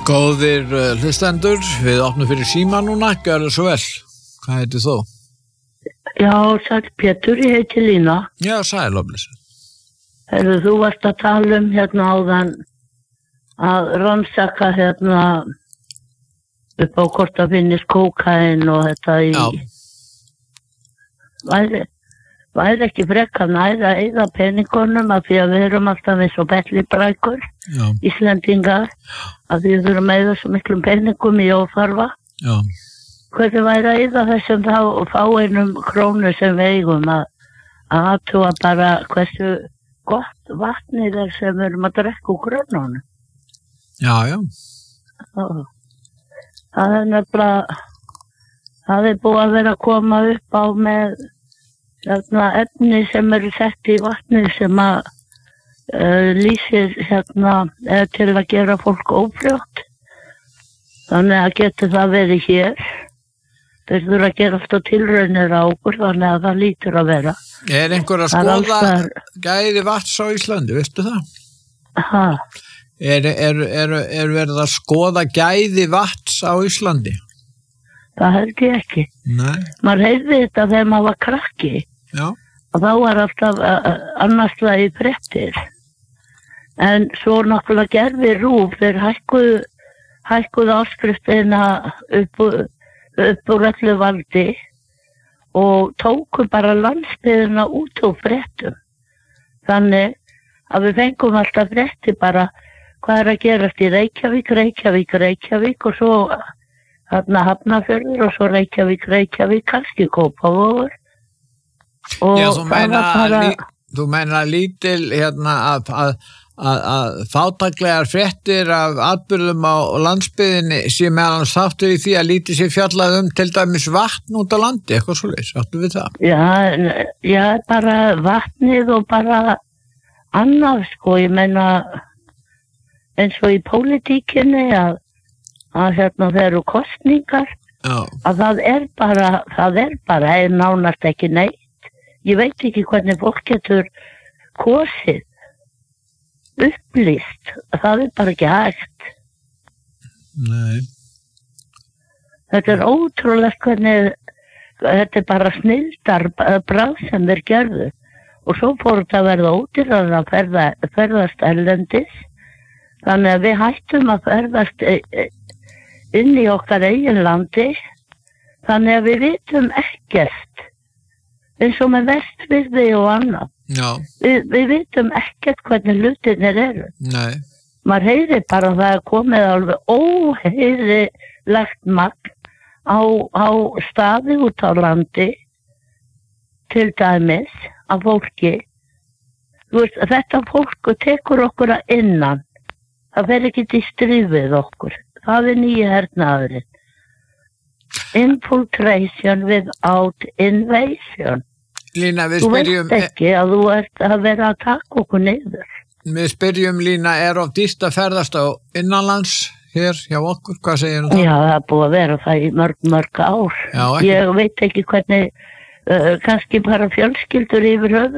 Góðir hlustendur, við opnum fyrir síma núna, gjörðu svo vel. Hvað heitir þú? Já, sæl Pétur, ég heiti Lína. Já, sæl, oflis. Heyrðu, þú varst að tala hérna áðan að rannsaka upp á hvort að finnist kókaín og þetta í... Já. Væri ekki frekar næra að eyða peningunum af því að við erum alltaf eins og bellibrækur, Íslendingar, að við þurfum að eyða svo miklum peningum í óþarfa. Já. Hvernig væri að eyða þessum fáeinum krónu sem við eigum að athuga bara hversu gott vatnið er sem við erum að drekka úr grönnunum. Já, já. Það er nefnilega, það er búið að vera að koma upp á með efni sem eru sett í vatnið sem að lýsir til að gera fólk ófrjótt. Þannig að getur það verið hér. Þeir þurfa að gera alltaf tilraunir á okkur, þannig að það lítur að vera. Er einhver að skoða gæði vatns á Íslandi, veistu það? Ha? Er verið að skoða gæði vatns á Íslandi? Það held ég ekki. Nei. Maður heyrði þetta þegar maður var krakki. Já. Og þá var alltaf annarslega í fréttir. En svo náttúrulega gerði RÚV, þeir hækkuðu áskriftina upp úr öllu valdi og tóku bara landsbyggðina út úr fréttum. Þannig að við fengum alltaf frétti bara hvað er að gerast í Reykjavík og svo Hafnarfjörður og svo Reykjavík, kannski Kópavogur. Já, þú meina lítil að fátæklegar fréttir af atburðum á landsbyggðinni sé meðal þáttur í því að lítið sé fjallað til dæmis vatn út á landi, eitthvað svoleiðis, áttu við það? Já, bara vatnið og bara annað, sko, ég meina eins og í pólitíkinni að það eru kosningar, að það er bara nánast ekki neitt. Ég veit ekki hvernig fólk getur kosið, upplýst, það er bara ekki hægt. Nei. Þetta er ótrúlegt hvernig, þetta er bara snilldar bragð sem þeir gerðu. Og svo fór þetta að verða ódýrara að ferðast erlendis, þannig að við hættum að ferðast inn í okkar eigin landi, þannig að við vitum ekkert, eins og með Vestfirði og annað. Já. Við vitum ekkert hvernig hlutirnir eru. Nei. Maður heyrir bara að það er komið alveg óheyrilegt magn á staði út á landi, til dæmis, af fólki. Þú veist, þetta fólk tekur okkur að innan. Það fer ekki til stríð við okkur. Það er nýja hernaðurinn. Infiltration without invasion. Lína, þú veist ekki að þú ert að vera að taka okkur niður. Við spyrjum, Lína, er of dýrt að ferðast á innanlands hér hjá okkur? Hvað segir það? Já, það er búið að vera það í mörg ár. Já, ég veit ekki hvernig, kannski bara fjölskyldur yfir höfuð.